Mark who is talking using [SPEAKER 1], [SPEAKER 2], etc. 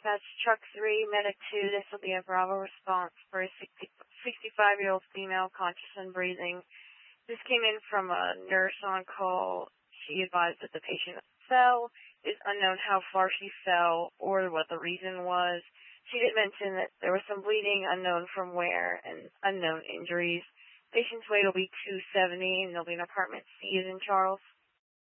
[SPEAKER 1] dispatch truck 3, medic 2. This will be a Bravo response for a 65-year-old female conscious and breathing. This came in from a nurse on call. She advised that the patient fell. It is unknown how far she fell or what the reason was. She did mention that there was some bleeding, unknown from where, and unknown injuries. Patient's weight will be 270, and there'll be an apartment C as in Charles.